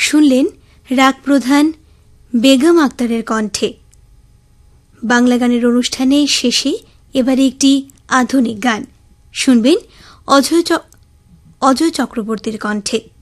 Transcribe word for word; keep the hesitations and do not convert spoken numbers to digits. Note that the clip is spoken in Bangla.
শুনলেন রাগ প্রধান বেগম আক্তারের কণ্ঠে। বাংলা গানের অনুষ্ঠানের শেষে এবারে একটি আধুনিক গান শুনবেন অজয় অজয় চক্রবর্তীর কণ্ঠে।